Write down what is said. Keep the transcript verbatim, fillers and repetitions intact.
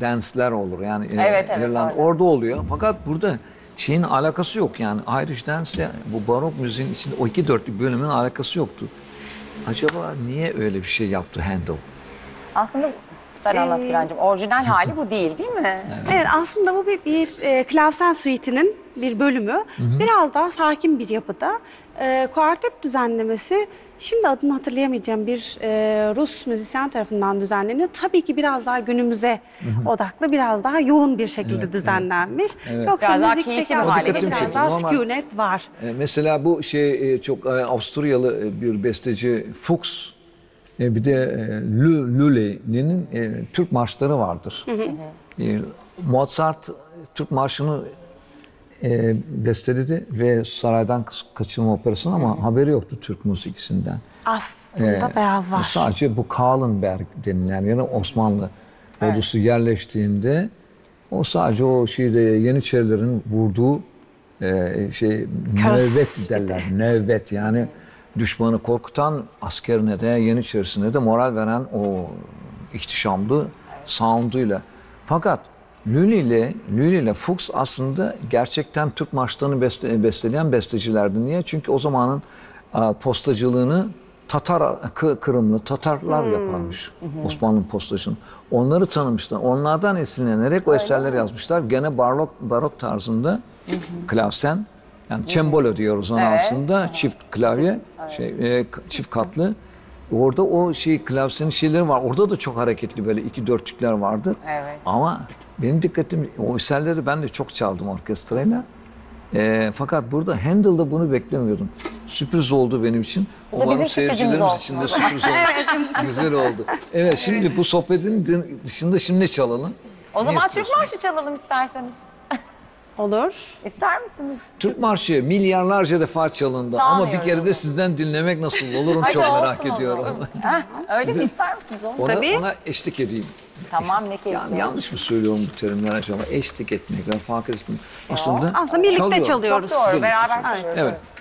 dance'ler olur yani e, Evet, evet, İrlanda öyle. orada oluyor. Fakat burada şeyin alakası yok yani Irish Dance'le bu barok müziğin içinde o iki dörtlük bölümün alakası yoktu. Acaba niye öyle bir şey yaptı Handel? Aslında sen anlat Ee, Gürancığım. Orijinal hali bu değil değil mi? Evet, aslında bu bir, bir e, klavsen suite'inin bir bölümü. Biraz daha sakin bir yapıda. E, kuartet düzenlemesi, şimdi adını hatırlayamayacağım bir e, Rus müzisyen tarafından düzenleniyor. Tabii ki biraz daha günümüze odaklı, biraz daha yoğun bir şekilde Evet, düzenlenmiş. evet. Yoksa Biraz daha müzikteki keyifli bir hale aslında getirmiş. biraz çekti. daha Normal- sükunet var. E, mesela bu şey e, çok e, Avusturyalı e, bir besteci Fuchs e, bir de e, Lü- Lully'nin e, Türk marşları vardır. E, Mozart Türk marşını e, besteledi ve Saraydan Kaçırma Operası'nı ama haberi yoktu Türk musikisinden. Aslında E, biraz var. Sadece bu Kahlenberg denilen yani Osmanlı ordusu yerleştiğinde o sadece o şeyde Yeniçerilerin vurduğu e, şey Köz nöbet derler. Nöbet yani düşmanı korkutan askerine de Yeniçerisine de moral veren o ihtişamlı sound'uyla. Fakat Lully ile Lully ile Fuchs aslında gerçekten Türk marşlarını beste, besteleyen bestecilerdi. Niye? Çünkü o zamanın a, postacılığını Tatar Kı- Kırımlı Tatarlar yaparmış. Osmanlı postacını. Onları tanımışlar. Onlardan esinlenerek o eserleri yazmışlar. Gene barok barok tarzında klavsen yani cembalo diyoruz ona Evet. aslında çift klavye şey e, çift katlı. Orada o şey klavyenin şeyleri var. Orada da çok hareketli böyle iki dörtlükler vardı. Evet. Ama benim dikkatim o eserleri ben de çok çaldım orkestrayla. E, fakat burada Handel'da bunu beklemiyordum. Sürpriz oldu benim için. Bu da Umarım bizim sürprizimiz seyircilerimiz olsun için o de zaman. sürpriz oldu. Güzel oldu. Evet şimdi bu sohbetin din- dışında şimdi ne çalalım? O Ne zaman Türk istiyorsunuz? marşı çalalım isterseniz. Olur. İster misiniz? Türk marşı milyarlarca defa çalındı ama bir Çalmıyoruz kere onu. de sizden dinlemek nasıl olurum Hadi çok olsun merak o zaman. ediyorum. Heh, öyle mi ister misiniz onu? Ona, Tabii. ona eşlik edeyim. Tamam, ne keyifli. Yani yanlış mı söylüyorum bu terimler acaba? Eşlik etmek, ben fark etmiyorum. Aslında Aslında birlikte çalıyorum. çalıyoruz. Çok doğru, Birlikte beraber çalıyoruz. çalıyoruz. Evet.